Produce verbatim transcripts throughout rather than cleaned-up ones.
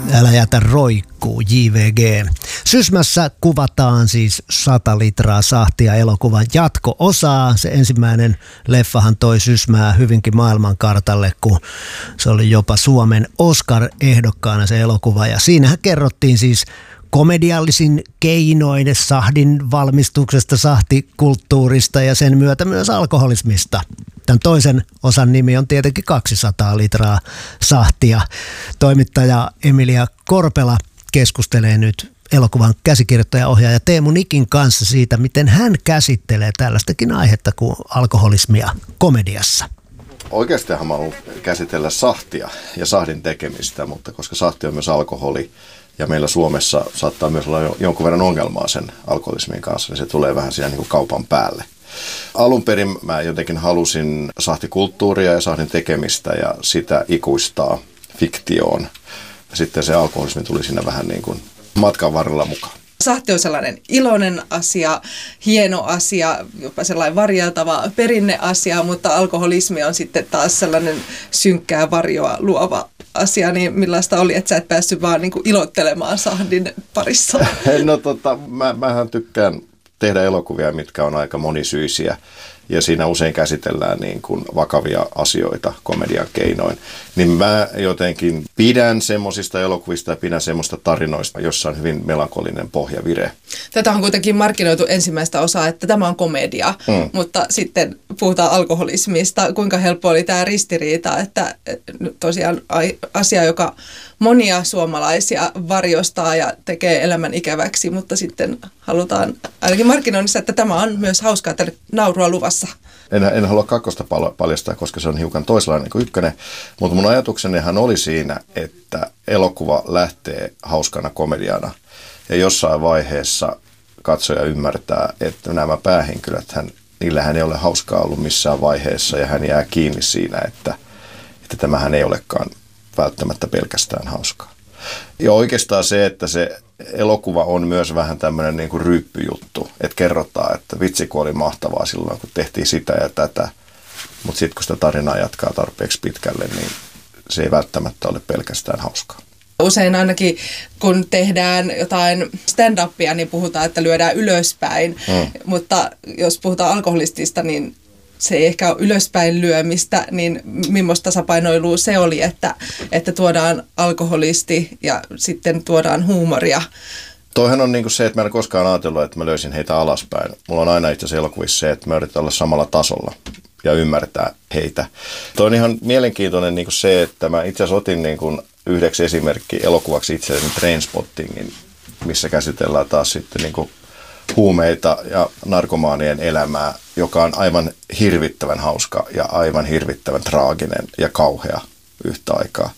Älä jätä roikkuu, J V G. Sysmässä kuvataan siis sata litraa sahtia elokuvan jatko-osaa. Se ensimmäinen leffahan toi Sysmää hyvinkin maailmankartalle, kun se oli jopa Suomen Oscar-ehdokkaana se elokuva. Ja siinähän kerrottiin siis komediallisin keinoin sahdin valmistuksesta, sahtikulttuurista ja sen myötä myös alkoholismista. Tämän toisen osan nimi on tietenkin kaksisataa litraa sahtia. Toimittaja Emilia Korpela keskustelee nyt elokuvan käsikirjoittaja-ohjaaja Teemu Nikin kanssa siitä, miten hän käsittelee tällaistakin aihetta kuin alkoholismia komediassa. Oikeastihan mä haluan käsitellä sahtia ja sahdin tekemistä, mutta koska sahti on myös alkoholi ja meillä Suomessa saattaa myös olla jonkun verran ongelmaa sen alkoholismin kanssa, niin se tulee vähän siinä niin kuin kaupan päälle. Alun perin mä jotenkin halusin sahtikulttuuria ja sahdin tekemistä ja sitä ikuistaa fiktioon. Sitten se alkoholismi tuli siinä vähän niin kuin matkan varrella mukaan. Sahti on sellainen iloinen asia, hieno asia, jopa sellainen varjeltava perinneasia, mutta alkoholismi on sitten taas sellainen synkkää varjoa luova asia. Niin millaista oli, että sä et päässyt vaan niin kuin ilottelemaan sahdin parissa? No tota, mä, mähän tykkään tehdä elokuvia, mitkä on aika monisyisiä. Ja siinä usein käsitellään niin kuin vakavia asioita komedian keinoin. Niin mä jotenkin pidän semmoisista elokuvista ja pidän semmoista tarinoista, jossa on hyvin melankolinen pohjavire. Tätä on kuitenkin markkinoitu ensimmäistä osaa, että tämä on komedia, mm. mutta sitten puhutaan alkoholismista. Kuinka helppo oli tämä ristiriita, että tosiaan asia, joka monia suomalaisia varjostaa ja tekee elämän ikäväksi, mutta sitten halutaan ainakin markkinoinnissa, että tämä on myös hauskaa, että naurua luvassa. En, en halua kakkosta paljastaa, koska se on hiukan toisenlainen kuin ykkönen, mutta mun ajatuksenihan oli siinä, että elokuva lähtee hauskana komediana ja jossain vaiheessa katsoja ymmärtää, että nämä päähenkilöt, hän, niillähän ei ole hauskaa ollut missään vaiheessa ja hän jää kiinni siinä, että, että tämähän ei olekaan välttämättä pelkästään hauskaa. Ja oikeastaan se, että se elokuva on myös vähän tämmöinen niin kuin ryyppyjuttu, että kerrotaan, että vitsi kun oli mahtavaa silloin, kun tehtiin sitä ja tätä, mutta sitten kun sitä tarinaa jatkaa tarpeeksi pitkälle, niin se ei välttämättä ole pelkästään hauskaa. Usein ainakin kun tehdään jotain stand-upia, niin puhutaan, että lyödään ylöspäin, hmm. mutta jos puhutaan alkoholistista, niin se ei ehkä ole ylöspäin lyömistä, niin millaista tasapainoilua se oli, että, että tuodaan alkoholisti ja sitten tuodaan huumoria. Toihan on niinku se, että mä en koskaan ajatellut, että mä löysin heitä alaspäin. Mulla on aina itse asiassa elokuvissa se, että mä yritän olla samalla tasolla ja ymmärtää heitä. Toi on ihan mielenkiintoinen niinku se, että mä itse asiassa otin niinku yhdeksi esimerkki elokuvaksi itselleni Trainspottingin, missä käsitellään taas sitten niinku huumeita ja narkomaanien elämää, joka on aivan hirvittävän hauska ja aivan hirvittävän traaginen ja kauhea yhtä aikaa.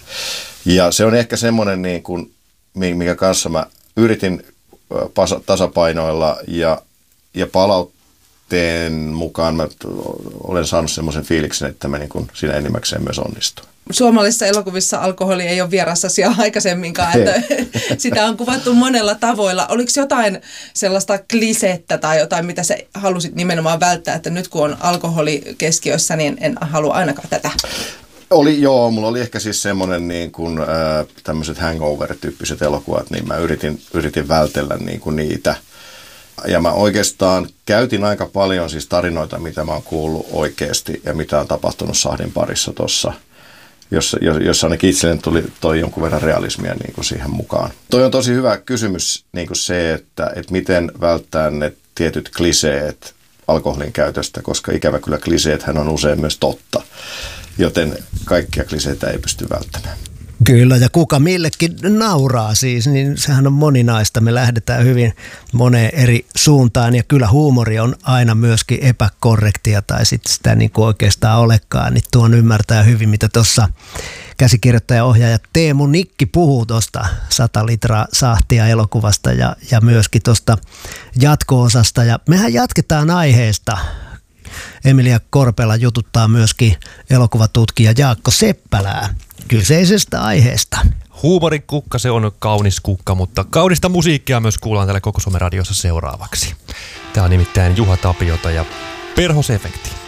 Ja se on ehkä semmoinen, niin kuin, mikä kanssa mä yritin tasapainoilla ja, ja palautteen mukaan mä olen saanut semmoisen fiiliksen, että mä niin kuin siinä enimmäkseen myös onnistuin. Suomalaisissa elokuvissa alkoholi ei ole vieras asia aikaisemminkaan, että sitä on kuvattu monella tavoilla. Oliko jotain sellaista klisettä tai jotain, mitä sä halusit nimenomaan välttää, että nyt kun on alkoholi keskiössä, niin en halua ainakaan tätä? Oli, joo, mulla oli ehkä siis semmoinen niin kuin äh, tämmöiset hangover-tyyppiset elokuvat, niin mä yritin, yritin vältellä niin kuin niitä. Ja mä oikeastaan käytin aika paljon siis tarinoita, mitä mä oon kuullut oikeasti ja mitä on tapahtunut sahdin parissa tuossa. Jossa, jossa ainakin itselleni tuli toi jonkun verran realismia niin kuin siihen mukaan. Toi on tosi hyvä kysymys niin kuin se, että, että miten välttää ne tietyt kliseet alkoholin käytöstä, koska ikävä kyllä kliseethän on usein myös totta, joten kaikkia kliseitä ei pysty välttämään. Kyllä, ja kuka millekin nauraa siis, niin sehän on moninaista. Me lähdetään hyvin moneen eri suuntaan, ja kyllä huumori on aina myöskin epäkorrektia, tai sitten sitä niin kuin oikeastaan olekaan. Niin tuon ymmärtää hyvin, mitä tuossa käsikirjoittaja-ohjaaja Teemu Nikki puhuu tuosta sata litraa sahtia elokuvasta, ja, ja myöskin tuosta jatko-osasta. Ja mehän jatketaan aiheesta. Emilia Korpela jututtaa myöskin elokuvatutkija Jaakko Seppälää kyseisestä aiheesta. Huumorin kukka, se on kaunis kukka, mutta kaunista musiikkia myös kuullaan täällä Koko Suomen radiossa seuraavaksi. Tämä on nimittäin Juha Tapiota ja Perhosefekti.